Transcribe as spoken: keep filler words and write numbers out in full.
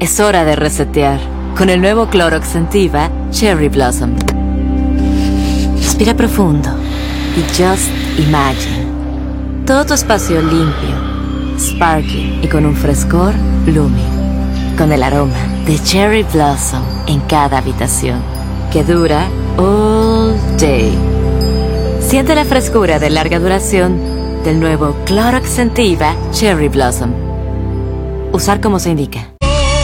Es hora de resetear con el nuevo Clorox Scentiva Cherry Blossom. Respira profundo y just imagine todo tu espacio limpio, sparkly y con un frescor blooming, con el aroma de Cherry Blossom en cada habitación, que dura all day. Siente la frescura de larga duración del nuevo Clorox Scentiva Cherry Blossom. Usar como se indica.